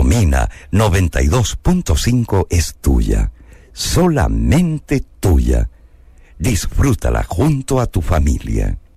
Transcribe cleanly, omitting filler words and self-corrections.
Mina 92.5 es tuya, solamente tuya. Disfrútala junto a tu familia.